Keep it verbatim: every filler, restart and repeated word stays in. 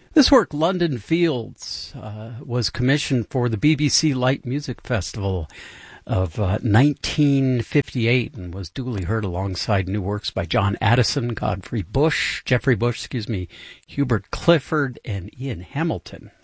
This work, London Fields, uh, was commissioned for the B B C Light Music Festival of uh, nineteen fifty-eight and was duly heard alongside new works by John Addison, Godfrey Bush, Jeffrey Bush, excuse me, Hubert Clifford, and Ian Hamilton.